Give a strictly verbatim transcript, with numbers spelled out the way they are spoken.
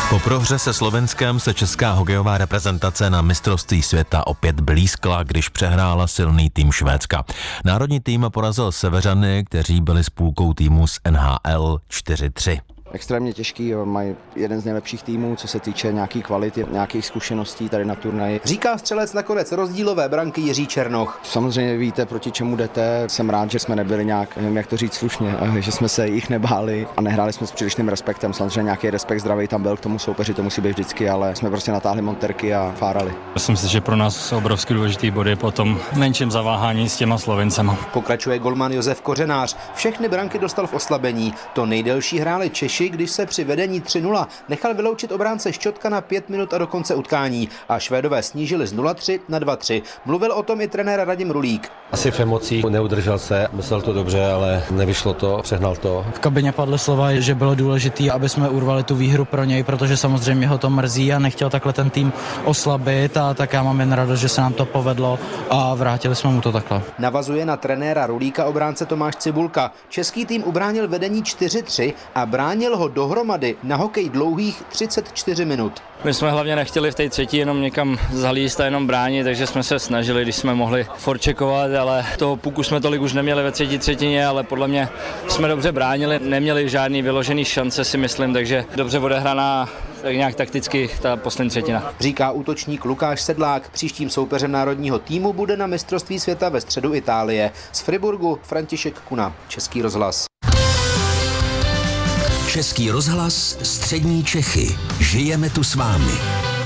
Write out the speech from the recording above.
Po prohře se Slovenskem se česká hokejová reprezentace na mistrovství světa opět blízkla, když přehrála silný tým Švédska. Národní tým porazil Severany, kteří byli s půlkou týmu z N H L čtyři tři. Extrémně těžký, mají jeden z nejlepších týmů, co se týče nějaký kvality, nějakých zkušeností tady na turnaji. Říká střelec nakonec rozdílové branky Jiří Černoch. Samozřejmě víte, proti čemu jdete. Jsem rád, že jsme nebyli nějak, nevím, jak to říct slušně, že jsme se jich nebáli a nehráli jsme s přílišným respektem. Samozřejmě nějaký respekt zdravý tam byl k tomu soupeři, to musí být vždycky, ale jsme prostě natáhli monterky a fárali. Myslím si, že pro nás obrovský důležitý body po tom menším zaváhání s těma Slovincema. Pokračuje golman Josef Kořenář. Všechny branky dostal v oslabení. To nejdelší hráli Češi, když se při vedení tři nula nechal vyloučit obránce Šťotka na pět minut a do konce utkání a Švédové snížili z nula tři na dva tři. Mluvil o tom i trenér Radim Rulík. Asi v emocích neudržel se, myslel to dobře, ale nevyšlo to, přehnal to. V kabině padly slova, že bylo důležité, aby jsme urvali tu výhru pro něj, protože samozřejmě ho to mrzí a nechtěl takhle ten tým oslabit, a tak já mám jen radost, že se nám to povedlo a vrátili jsme mu to takhle. Navazuje na trenéra Rulíka obránce Tomáš Cibulka. Český tým ubránil vedení čtyři tři a bránil ho dohromady na hokej dlouhých třicet čtyři minut. My jsme hlavně nechtěli v té třetí jenom někam zalíst a jenom bránit, takže jsme se snažili, když jsme mohli forčekovat, ale toho puku jsme tolik už neměli ve třetí třetině, ale podle mě jsme dobře bránili, neměli žádný vyložený šance, si myslím, takže dobře odehraná tak nějak takticky ta poslední třetina. Říká útočník Lukáš Sedlák. Příštím soupeřem národního týmu bude na mistrovství světa ve středu Itálie. Z Friburgu František Kuna, Český rozhlas. Český rozhlas, střední Čechy. Žijeme tu s vámi.